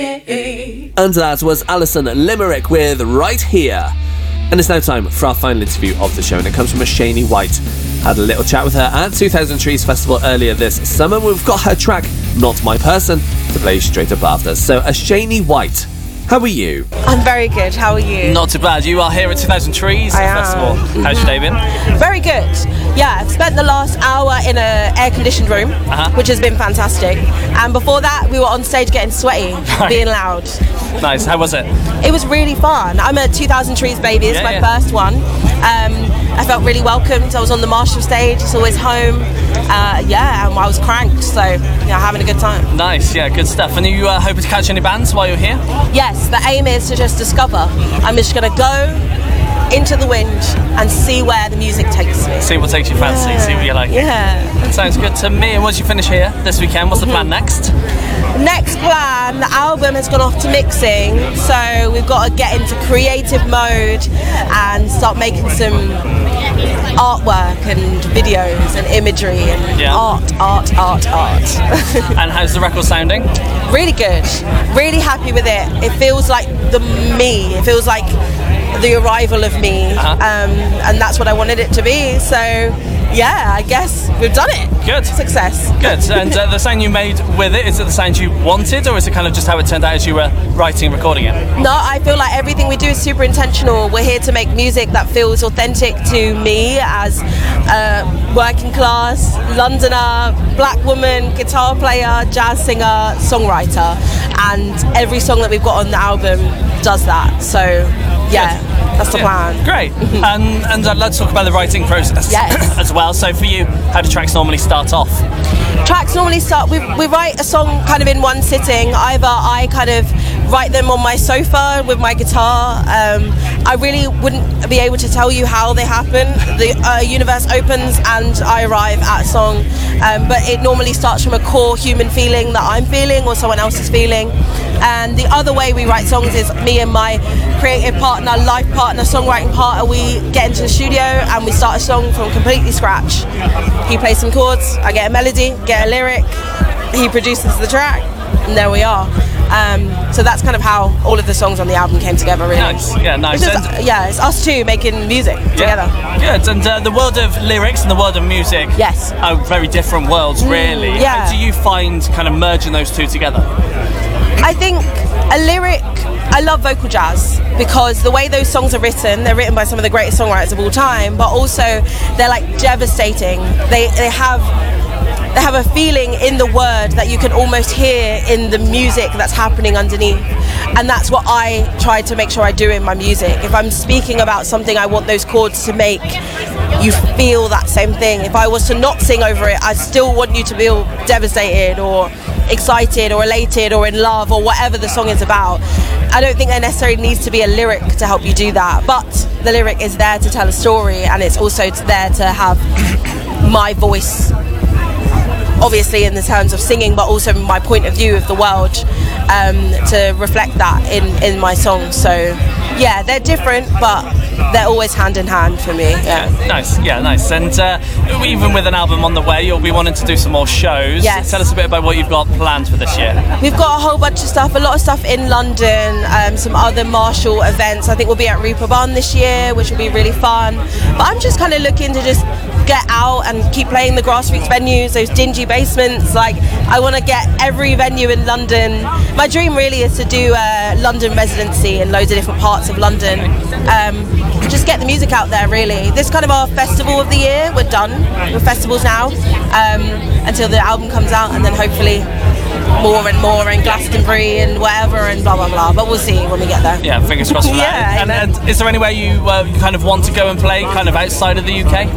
And that was Alison Limerick with Right Here. And it's now time for our final interview of the show, and it comes from Shani White. Had a little chat with her at 2000 Trees Festival earlier this summer. We've got her track, Not My Person, to play straight up after. So, Shani White, how are you? I'm very good. How are you? Not too bad. You are here at 2000 Trees Festival. How's your day been? Very good. Yeah, I've spent the last hour in an air-conditioned room, which has been fantastic. And before that, we were on stage getting sweaty, being loud. Nice. How was it? It was really fun. I'm a 2000 Trees baby. It's my first one. I felt really welcomed. I was on the Marshall stage. It's always home. And I was cranked. So, having a good time. Nice. Yeah, good stuff. And are you hoping to catch any bands while you're here? Yes, the aim is to just discover. I'm just going to go into the wind and see where the music takes me. See what takes you fancy, see what you like. Yeah. That sounds good to me. And once you finish here this weekend, what's the plan next? Next plan, the album has gone off to mixing, so we've got to get into creative mode and start making some artwork and videos and imagery and art. And how's the record sounding? Really good. Really happy with it. It feels like me. It feels like the arrival of me, and that's what I wanted it to be. So I guess we've done it. Good. Success. Good. And the sound you made with it, is it the sound you wanted, or is it kind of just how it turned out as you were writing and recording it? No, I feel like everything we do is super intentional. We're here to make music that feels authentic to me as a working class Londoner, black woman, guitar player, jazz singer, songwriter, and every song that we've got on the album does that. So that's the plan. Great. And let's talk about the writing process as well. So for you, how do tracks normally start off? Tracks normally start, we write a song kind of in one sitting. Either I kind of write them on my sofa with my guitar. I really wouldn't be able to tell you how they happen. The universe opens and I arrive at a song. But it normally starts from a core human feeling that I'm feeling or someone else is feeling. And the other way we write songs is me and my creative partner, life partner, songwriting partner. We get into the studio and we start a song from completely scratch. He plays some chords, I get a melody, get a lyric, he produces the track, and there we are. So that's kind of how all of the songs on the album came together, really. Nice, nice. It's us two making music together. Good, and the world of lyrics and the world of music are very different worlds, really. How do you find kind of merging those two together? I think I love vocal jazz because the way those songs are written, they're written by some of the greatest songwriters of all time, but also they're like devastating. They have a feeling in the word that you can almost hear in the music that's happening underneath. And that's what I try to make sure I do in my music. If I'm speaking about something, I want those chords to make you feel that same thing. If I was to not sing over it, I still want you to feel devastated or excited or elated or in love or whatever the song is about. I don't think there necessarily needs to be a lyric to help you do that, but the lyric is there to tell a story, and it's also there to have my voice, obviously in the terms of singing, but also my point of view of the world, to reflect that in my songs. So they're different, but they're always hand in hand for me. Nice. And even with an album on the way, you'll be wanting to do some more shows. Tell us a bit about what you've got planned for this year. We've got a whole bunch of stuff, a lot of stuff in London, some other Marshall events. I think we'll be at Reeperbahn this year, which will be really fun. But I'm just kind of looking to just get out and keep playing the grassroots venues, those dingy basements. Like, I want to get every venue in London. My dream really is to do a London residency in loads of different parts of London. Just get the music out there, really. This is kind of our festival of the year. We're done with festivals now, until the album comes out, and then hopefully more and more in Glastonbury and whatever and blah blah blah, but we'll see when we get there. Fingers crossed for that. And is there anywhere you kind of want to go and play kind of outside of the UK?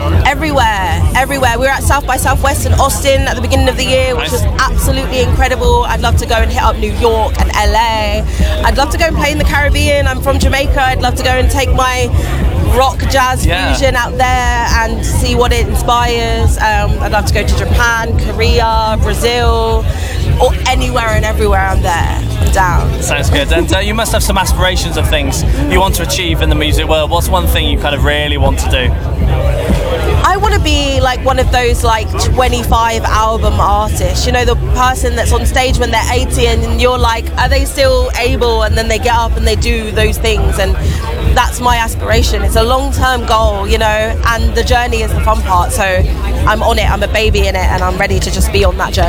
Everywhere. We were at South by Southwest in Austin at the beginning of the year, which was absolutely incredible. I'd love to go and hit up New York and LA. I'd love to go and play in the Caribbean. I'm from Jamaica. I'd love to go and take my rock jazz fusion out there and see what it inspires. I'd love to go to Japan, Korea, Brazil, or anywhere and everywhere. I'm down. Sounds good. And you must have some aspirations of things you want to achieve in the music world. What's one thing you kind of really want to do? I want want to be like one of those like 25 album artists, you know, the person that's on stage when they're 80 and you're like, are they still able? And then they get up and they do those things, and that's my aspiration. It's a long-term goal, you know, and the journey is the fun part. So I'm on it, I'm a baby in it, and I'm ready to just be on that journey.